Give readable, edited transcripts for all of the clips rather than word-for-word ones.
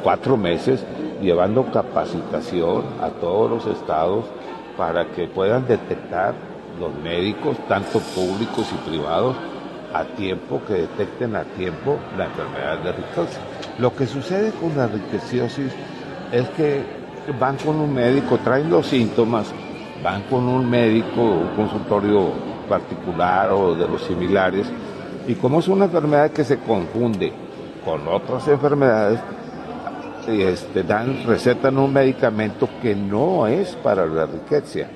4 meses llevando capacitación a todos los estados para que puedan detectar los médicos, tanto públicos y privados, a tiempo, que detecten a tiempo la enfermedad de riqueza. Lo que sucede con la riqueciosis es que van con un médico, traen los síntomas, van con un médico, un consultorio particular o de los similares, y como es una enfermedad que se confunde con otras enfermedades, recetan un medicamento que no es para la riqueza.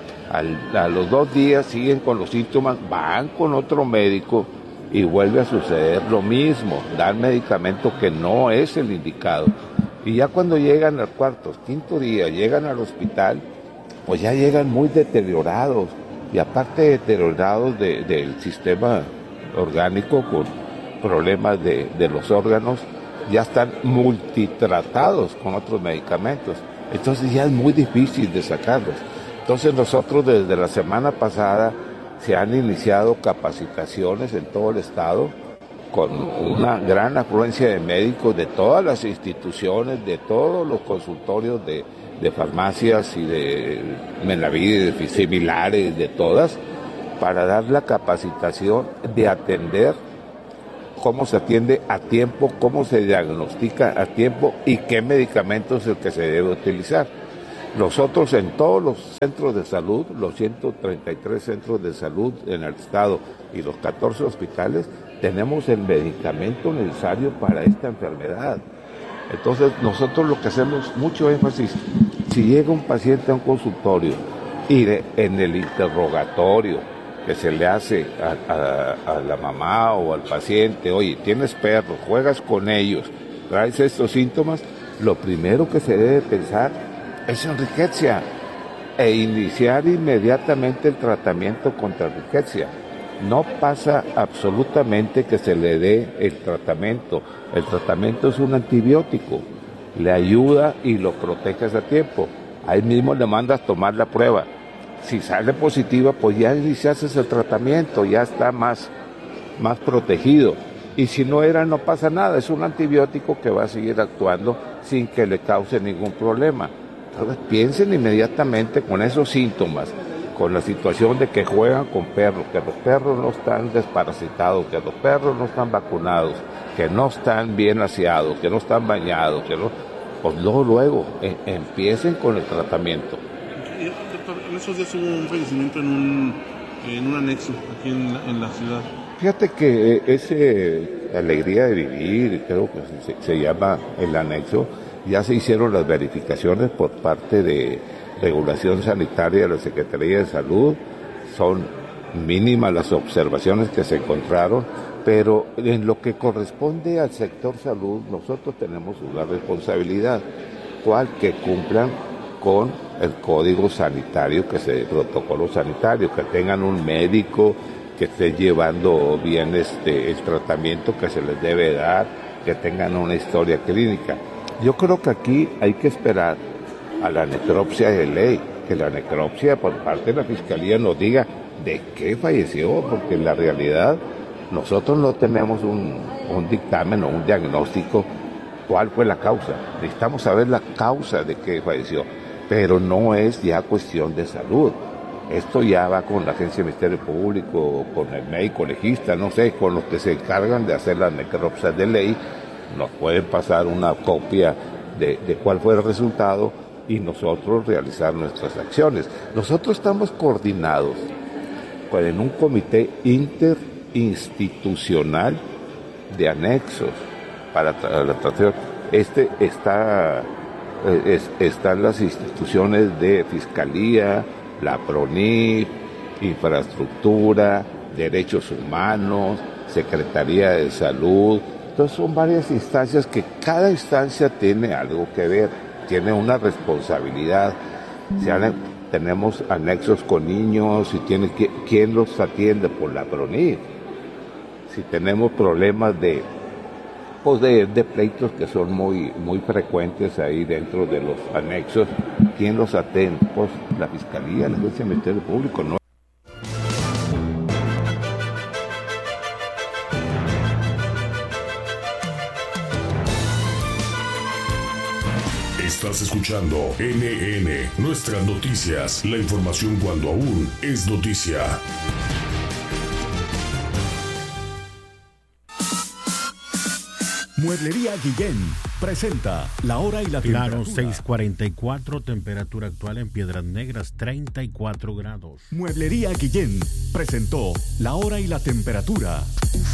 A los 2 días siguen con los síntomas, van con otro médico y vuelve a suceder lo mismo, dan medicamento que no es el indicado. Y ya cuando llegan al 4º, 5º día, llegan al hospital, pues ya llegan muy deteriorados, y aparte deteriorados del sistema orgánico, con problemas de los órganos, ya están multitratados con otros medicamentos. Entonces ya es muy difícil de sacarlos. Entonces nosotros desde la semana pasada se han iniciado capacitaciones en todo el estado, con una gran afluencia de médicos de todas las instituciones, de todos los consultorios de farmacias y de Benavides, similares, de todas, para dar la capacitación de atender, cómo se atiende a tiempo, cómo se diagnostica a tiempo y qué medicamento es el que se debe utilizar. Nosotros en todos los centros de salud, los 133 centros de salud en el estado y los 14 hospitales, tenemos el medicamento necesario para esta enfermedad. Entonces nosotros lo que hacemos mucho énfasis, si llega un paciente a un consultorio y en el interrogatorio que se le hace a la mamá o al paciente, oye, tienes perros, juegas con ellos, traes estos síntomas, lo primero que se debe pensar es en riqueza e iniciar inmediatamente el tratamiento contra riqueza. No pasa absolutamente que se le dé el tratamiento. El tratamiento es un antibiótico, le ayuda y lo proteges a tiempo. Ahí mismo le mandas tomar la prueba. Si sale positiva, pues ya iniciaste el tratamiento, ya está más protegido. Y si no era, no pasa nada, es un antibiótico que va a seguir actuando sin que le cause ningún problema. Entonces piensen inmediatamente con esos síntomas, con la situación de que juegan con perros, que los perros no están desparasitados, que los perros no están vacunados, que no están bien aseados, que no están bañados, pues luego empiecen con el tratamiento. Doctor, en esos días hubo un fallecimiento en un anexo aquí en la ciudad. Fíjate que ese Alegría de Vivir, creo que se llama el anexo, ya se hicieron las verificaciones por parte de Regulación Sanitaria de la Secretaría de Salud. Son mínimas las observaciones que se encontraron, pero en lo que corresponde al sector salud, nosotros tenemos una responsabilidad, que cumplan con el código sanitario, protocolo sanitario, que tengan un médico que esté llevando bien el tratamiento que se les debe dar, que tengan una historia clínica. Yo creo que aquí hay que esperar a la necropsia de ley, que la necropsia por parte de la Fiscalía nos diga de qué falleció, porque en la realidad nosotros no tenemos un dictamen o un diagnóstico cuál fue la causa. Necesitamos saber la causa de qué falleció, pero no es ya cuestión de salud. Esto ya va con la Agencia del Ministerio Público, con el médico legista, no sé, con los que se encargan de hacer las necropsias de ley. Nos pueden pasar una copia de cuál fue el resultado y nosotros realizar nuestras acciones. Nosotros estamos coordinados en un comité interinstitucional de anexos para la tratación. Están las instituciones de Fiscalía, la PRONIF, Infraestructura, Derechos Humanos, Secretaría de Salud. Entonces son varias instancias que cada instancia tiene algo que ver, tiene una responsabilidad. Tenemos anexos con niños, ¿quién los atiende? Por la PRONIF. Si tenemos problemas de pleitos que son muy frecuentes ahí dentro de los anexos, ¿quién los atiende? Pues la Fiscalía, la Agencia del Ministerio Público, ¿no? Estás escuchando NN, Nuestras Noticias, la información cuando aún es noticia. Mueblería Guillén presenta la hora y la Claro, temperatura. 6:44, temperatura actual en Piedras Negras, 34 grados. Mueblería Guillén presentó la hora y la temperatura.